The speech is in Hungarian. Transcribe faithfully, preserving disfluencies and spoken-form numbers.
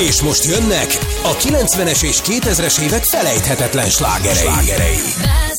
És most jönnek a kilencvenes és kétezres évek felejthetetlen slágerei. slágerei.